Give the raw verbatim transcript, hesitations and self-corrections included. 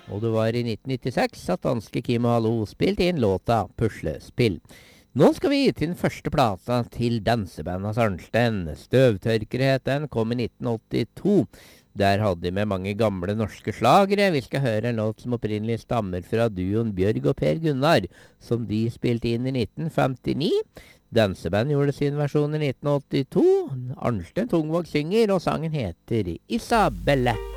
Og det var i nitten nittiseks at danske Kim og Hallo spilte inn låta Puslespill. Nå skal vi gi til den første plata til dansebandet Arnstein. Støvtørkere het den, kom i nitten åttito. Der hadde de med mange gamle norske slagere. Vi skal høre en låt som opprinnelig stammer fra duoen Bjørg og Per Gunnar, som de spilte inn i nitten femtini. Danseband gjorde sin versjon i nitten åttito. Arnstein Tungvåg synger, og sangen heter Isabelle.